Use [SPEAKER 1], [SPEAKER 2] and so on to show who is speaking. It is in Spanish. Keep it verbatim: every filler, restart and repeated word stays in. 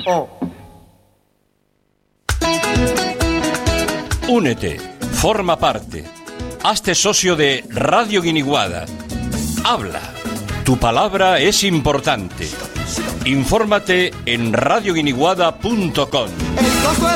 [SPEAKER 1] Oh.
[SPEAKER 2] Únete, forma parte, hazte socio de Radio Guiniguada. Habla, tu palabra es importante. Infórmate en radio guiniguada punto com.